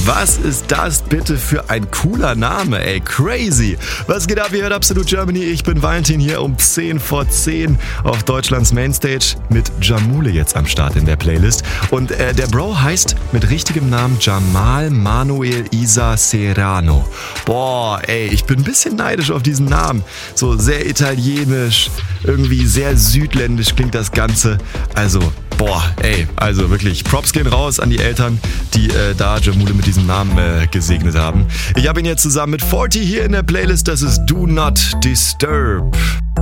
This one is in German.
Was ist das bitte für ein cooler Name, ey? Crazy. Was geht ab? Ihr hört Absolut Germany. Ich bin Valentin hier um 10 vor 10 auf Deutschlands Mainstage mit Jamule jetzt am Start in der Playlist. Und der Bro heißt mit richtigem Namen Jamal Manuel Isa Serrano. Boah, ey, ich bin ein bisschen neidisch auf diesen Namen. So sehr italienisch, irgendwie sehr südländisch klingt das Ganze. Also, boah, ey, also wirklich, Props gehen raus an die Eltern, die da Jamule mit diesem Namen gesegnet haben. Ich habe ihn jetzt zusammen mit 40 hier in der Playlist, das ist Do Not Disturb.